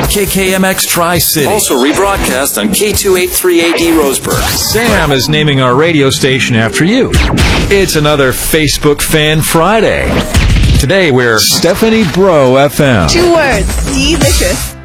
KKMX Tri-City. Also rebroadcast on K283AD Roseburg. Sam is naming our radio station after you. It's another Facebook Fan Friday. Today we're Stephanie Bro FM. 2 words, delicious.